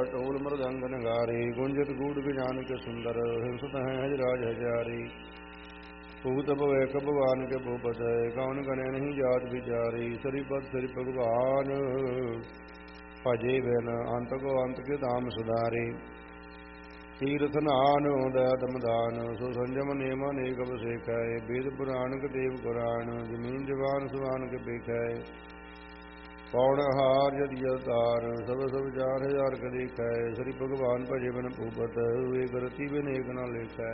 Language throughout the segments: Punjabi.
ਢੋਲ ਮਰਦੰਗ ਨਗਾਰੇ, ਗੁੰਜਤ ਗੂੜ ਗਿਆਨ ਕੇ ਸੁੰਦਰ, ਹਿੰਸਤ ਹੈ ਹਜਰਾਜ ਹਜਾਰੀ। ਭੂਤ ਭਵੈ ਭਗਵਾਨ ਕੇ ਭੂਪਤ, ਕੌਣ ਕਰੇ ਨਹੀਂ ਜਾਤ ਵਿਚਾਰੀ। ਸ੍ਰੀਪਦ ਸ੍ਰੀ ਭਗਵਾਨ ਭਜੇ ਬਿਨ, ਅੰਤ ਕੋ ਅੰਤ ਕੇ ਧਾਮ ਸੁਧਾਰੇ। ਤੀਰਥ ਨਾਨ ਉਦੈ ਦਮਦਾਨ, ਸੋ ਸੰਜਮ ਨੇਮ ਅਨੇਕ ਅਭਿਸ਼ੇਕੈ। ਵੇਦ ਪੁਰਾਣ ਕੇ ਦੇਵ ਕੁਰਾਨ, ਜ਼ਮੀਨ ਜਵਾਨ ਸੁਹਾਨ ਕੇ ਬੇਖੈ। ਪੌਣ ਹਾਰ ਜਦ ਜਤਾਰ, ਸਭ ਸਭ ਚਾਰ ਹਜ਼ਾਰ ਕ ਦੇਖੈ। ਸ੍ਰੀ ਭਗਵਾਨ ਭਜੇ ਬਿਨ ਭੂਪਤ, ਏਕ ਰਤੀ ਬਿਨ ਏਕ ਨ ਲੇਖੈ।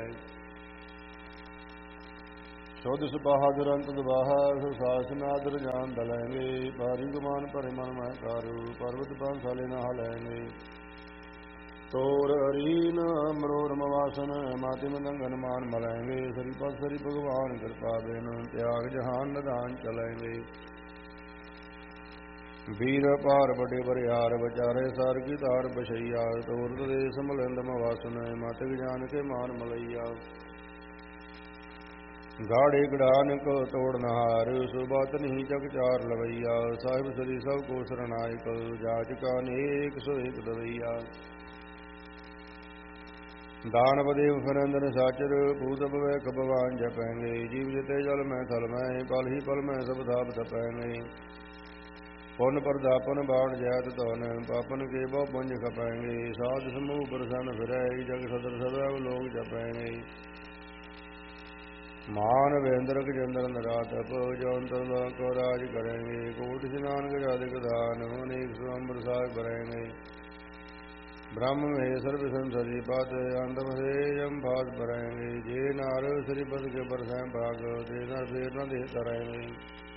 ਸੁਧ ਸੁਪਾਹਾ ਦੁਰੰਤ ਦੁਬਾਹਾ, ਸੋ ਸਾਸ ਨਾਦਰ ਜਾਨ ਦਲੈਂਗੇ। ਭਾਰੀ ਗੁਮਾਨ ਭਰੇ ਮਨ ਮਹਿ ਕਾਰੂ, ਪਰਬਤ ਪਾਂਸਾਲੇ ਨ ਹਲੈਂਗੇ। ਤੋਰ ਹਰੀਨ ਅਮਰੋਰ ਮਵਾਸਨ, ਮਾਤੇ ਮਦੰਗਨ ਮਾਨ ਮਲੈਂਗੇ। ਸ੍ਰੀਪਦ ਸ੍ਰੀ ਭਗਵਾਨ ਕਿਰਪਾ ਬਿਨ, ਤਿਆਗ ਜਹਾਨ ਨਿਧਾਨ ਚਲੈਂਗੇ। ਵੀਰ ਭਾਰ ਵੱਡੇ ਬਰਿਆਰ, ਵਿਚਾਰੇ ਸਾਰ ਕੀ ਤਾਰ ਬਸ਼ਈਆ। ਤੋਰਤ ਦੇਸ ਮਲਿੰਦ ਮਵਾਸਨ, ਮਾਤਿਕ ਜਾਨ ਕੇ ਮਾਨ ਮਲਈਆ। ਗਾੜੇ ਗੜਾਨ ਕੋ ਤੋੜ ਨਹਾਰ, ਸੋ ਬਾਤ ਨਹੀਂ ਜਗ ਚਾਰ ਲਵਈਆ। ਸਾਹਿਬ ਸ੍ਰੀ ਸਭ ਕੋ ਸਰਨਾਇਕ, ਜਾਚ ਕਾ ਅਨੇਕ ਸੋ ਏਕ ਦਵਈਆ। ਦਾਨਵ ਦੇਵ ਫਿਰੰਦਨ ਸਾਚਰ, ਭੂਤ ਭਵੈ ਭਗਵਾਨ ਜਪੈਂਗੇ। ਜੀਵ ਜਿਤੇ ਜਲ ਮੈਂ ਥਲ ਮੈਂ, ਪਲ ਹੀ ਪਲ ਮੈਂ ਸਭ ਧਾਪ ਤਪੈਂਗੇ। ਪੁਨ ਪ੍ਰਦਾਪਨ ਬਾਣ ਜੈਤ ਧਨ, ਪਾਪਨ ਕੇ ਬਹੁ ਪੁੰਜ ਖਪੈਂਗੇ। ਸਾਧ ਸਮੂਹ ਪ੍ਰਸੰਨ ਫਿਰੈ, ਜਗ ਸਦਰ ਸਦਾ ਲੋਕ ਜਪੈਂਗੇ। ਮਾਨ ਵੇਂਦਰ ਗਜੇਂਦਰ ਨਰਾਤਪ, ਜੋ ਅੰਤਰ ਕੋ ਰਾਜ ਕਰੈਂਗੇ। ਕੋਟ ਇਸ਼ਨਾਨ ਗਜਾਦਿਕ ਦਾਨ, ਅਨੇਕ ਸਵੰਬਰ ਸਾਹਿਬ ਭਰੈਂਗੇ। ਬ੍ਰਹਮ ਮਹੇਸ਼ਰ ਵਿਸ਼ਨ ਸਜੀ ਪਦ, ਅੰਤਮ ਸੇ ਜਮ ਭਾਤ ਭਰੈਂਗੇ। ਜੇ ਨਾਰ ਸ੍ਰੀ ਪਦ ਕੇ ਬਰਸੈ ਭਾਗ, ਜੇ ਨਰ ਫੇਰ ਨ ਦੇ ਤਰੈਂਗੇ।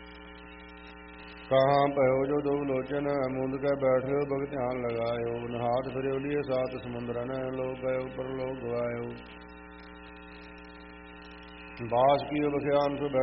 ਕਹਾਂ ਭਇਓ ਜੋ ਦੋ ਲੋਚਨ, ਮੁੰਦ ਕੇ ਬੈਠਿਓ ਭਗ ਧਿਆਨ ਲਗਾਇਓ। ਨਹਾਤ ਫਿਰਿਓ ਲਿਏ ਸਾਤ ਸਮੁੰਦਰਨ, ਲੋਕ ਗਇਓ ਪਰਲੋਕ ਗਵਾਇਓ। ਬਾਸ ਕੀਓ ਬਖਿਆਨ ਸੋ